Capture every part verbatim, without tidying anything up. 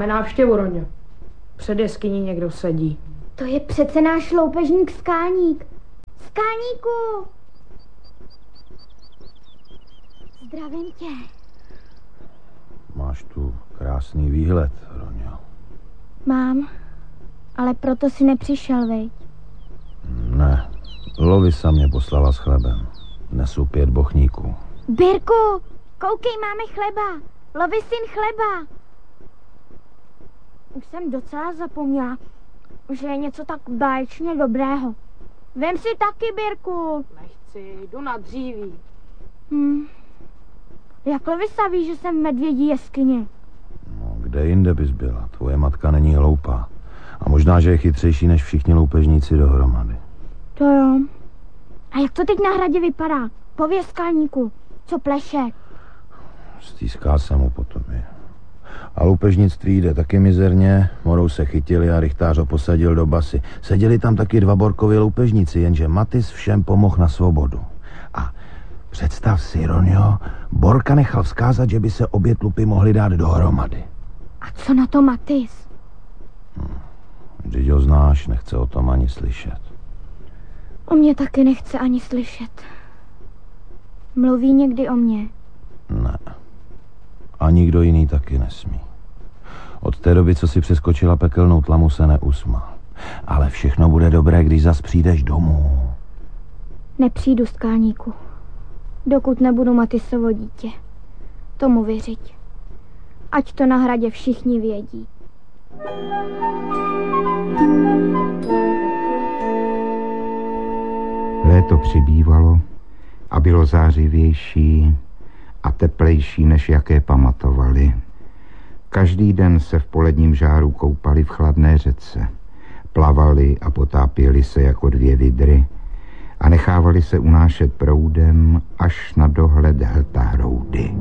Máme návštěvu, Roňo. Před jeskyní někdo sedí. To je přece náš loupežník Skáník. Skáníku! Zdravím tě. Máš tu krásný výhled, Roňo. Mám, ale proto si nepřišel, veď? Ne, Lovisa mě poslala s chlebem. Nesu pět bochníků. Birku, koukej, máme chleba. Lovisin chleba. Už jsem docela zapomněla, že je něco tak báječně dobrého. Vem si taky, Birku. Nechci, jdu na dříví. Hm. Jak Lovisa ví, že jsem v medvědí jeskyni? No, kde jinde bys byla? Tvoje matka není hloupá. A možná, že je chytřejší než všichni loupežníci dohromady. To jo. A jak to teď na hradě vypadá? Pověz, Skáníku, co pleše? Stýská se mu potom je. A loupežnictví jde taky mizerně. Morou se chytili a rychtář ho posadil do basy. Seděli tam taky dva Borkovi loupežníci, jenže Matis všem pomohl na svobodu. A představ si, Ronjo, Borka nechal vzkázat, že by se obě tlupy mohly dát dohromady. A co na to Matis? Hm. Když ho znáš, nechce o tom ani slyšet. O mě taky nechce ani slyšet. Mluví někdy o mně? Ne. A nikdo jiný taky nesmí. Od té doby, co si přeskočila pekelnou tlamu, se neusmál. Ale všechno bude dobré, když zas přijdeš domů. Nepřijdu, Skáníku. Dokud nebudu Matisovo dítě. Tomu věřit. Ať to na hradě všichni vědí. Léto přibývalo a bylo zářivější a teplejší, než jaké pamatovali. Každý den se v poledním žáru koupali v chladné řece. Plavali a potápěli se jako dvě vidry a nechávali se unášet proudem až na dohled Hltahroudy.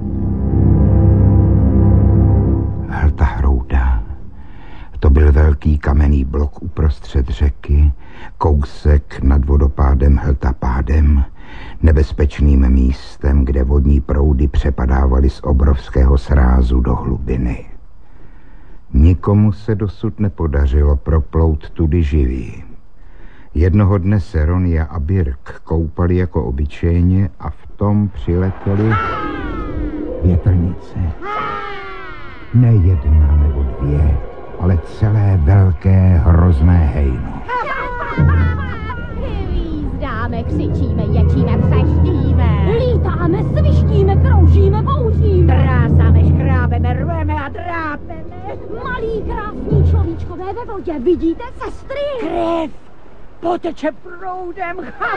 Hltahrouda. To byl velký kamenný blok uprostřed řeky, kousek nad vodopádem Hltapádem, nebezpečným místem, kde vodní proudy přepadávaly z obrovského srázu do hlubiny. Nikomu se dosud nepodařilo proplout tudy živý. Jednoho dne se Ronia a Birk koupali jako obyčejně a v tom přiletěli větrnice. Ne jedna nebo dvě, ale celé velké hrozné hejno. Hvízdáme, křičíme, ječíme, přeštíme. Lítáme, svištíme, kroužíme, bouříme. Trásáme, škrábeme, rveme a drápeme. Malí krásní človíčkové ve vodě, vidíte, sestry? Krev poteče proudem.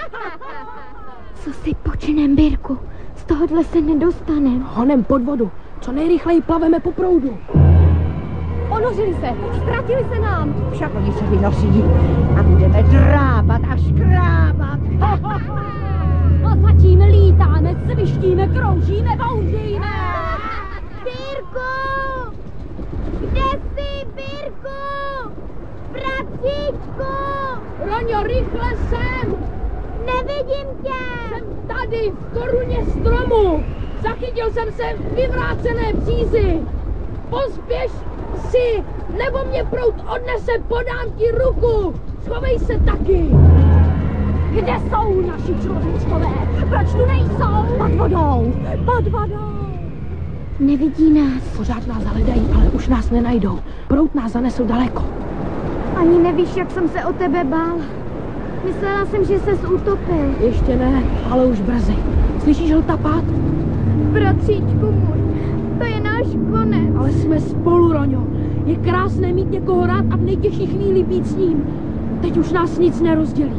Co si počinem, Birku? Z tohohle se nedostanem. Honem pod vodu. Co nejrychleji plaveme po proudu. Ponořili se, ztratili se nám. Však oni se vynoří a budeme drábat a škrábat. A zatím lítáme, svištíme, kroužíme, bouříme. Birku! Kde jsi, Birku? Bratříčku! Roňo, rychle sem! Nevidím tě! Jsem tady, v koruně stromu. Zachytil jsem se v vyvrácené přízi. Pospěš si, nebo mě proud odnese, podám ti ruku. Schovej se taky. Kde jsou naši člověčkové? Proč tu nejsou? Pod vodou, pod vodou. Nevidí nás. Pořád nás hledají, ale už nás nenajdou. Proud nás zanesl daleko. Ani nevíš, jak jsem se o tebe bál. Myslela jsem, že ses utopil. Ještě ne, ale už brzy. Slyšíš hltapát? Bratříčku můj, to je náš konec. Ale jsme spolu, Roňo. Je krásné mít někoho rád a v nejtěžší chvíli být s ním. Teď už nás nic nerozdělí.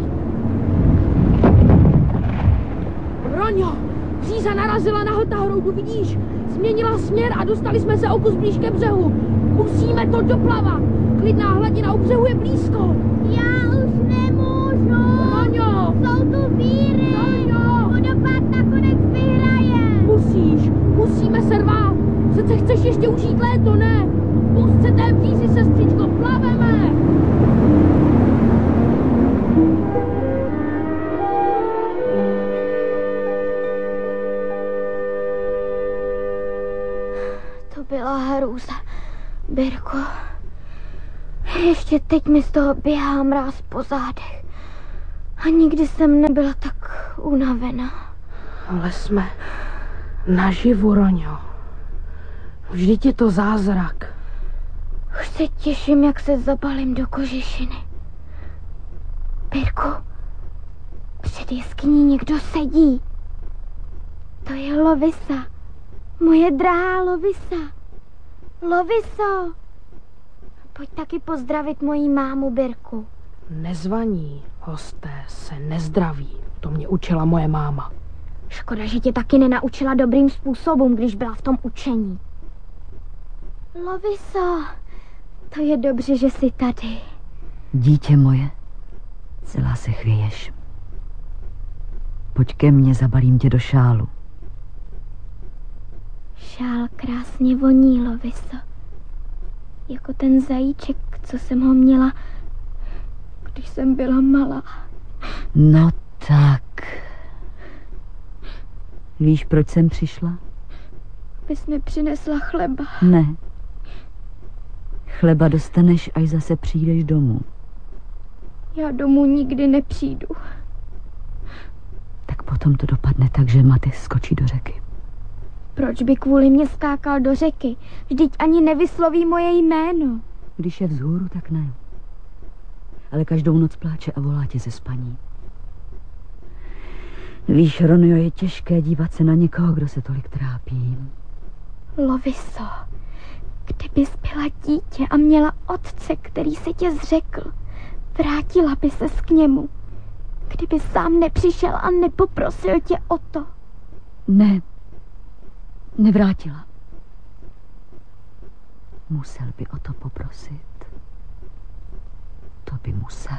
Roňo, příza narazila na Hltahroudu, vidíš? Změnila směr a dostali jsme se o kus blíž ke břehu. Musíme to doplavat. Klidná hladina u břehu je blízko. Já už nemůžu. Roňo! Jsou tu víry. Roňo! Vodopád nakonec vyhraje. Musíš, musíme se rvát. Přece chceš ještě užít léto, ne? Pust se té břízi, sestřičko, plaveme. To byla hrůza. Birko, ještě teď mi z toho běhá mráz po zádech. A nikdy jsem nebyla tak unavená. Ale jsme naživu, Roňo. Vždyť je to zázrak. Už se těším, jak se zabalím do kožešiny. Birku, před jeskyní někdo sedí. To je Lovisa. Moje drahá Lovisa. Loviso. Pojď taky pozdravit moji mámu, Birku. Nezvaní hosté se nezdraví. To mě učila moje máma. Škoda, že tě taky nenaučila dobrým způsobem, když byla v tom učení. Loviso, to je dobře, že jsi tady. Dítě moje, celá se chvěješ. Pojď ke mně, zabalím tě do šálu. Šál krásně voní, Loviso. Jako ten zajíček, co jsem ho měla, když jsem byla malá. No tak. Víš, proč jsem přišla? Abys mi přinesla chleba. Ne. Chleba dostaneš, až zase přijdeš domů. Já domů nikdy nepřijdu. Tak potom to dopadne tak, že Matis skočí do řeky. Proč by kvůli mě skákal do řeky? Vždyť ani nevysloví moje jméno. Když je vzhůru, tak ne. Ale každou noc pláče a volá tě ze spaní. Víš, Ronio, je těžké dívat se na někoho, kdo se tolik trápí. Loviso, kdybys byla dítě a měla otce, který se tě zřekl, vrátila by ses k němu. Kdyby sám nepřišel a nepoprosil tě o to. Ne, nevrátila. Musel by o to poprosit. To by musel.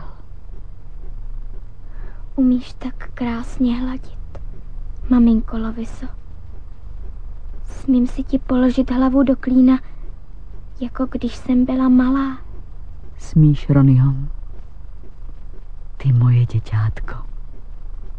Umíš tak krásně hladit, maminko Loviso. Smím si ti položit hlavu do klína, jako když jsem byla malá. Smíš, Ronio? Ty moje děťátko.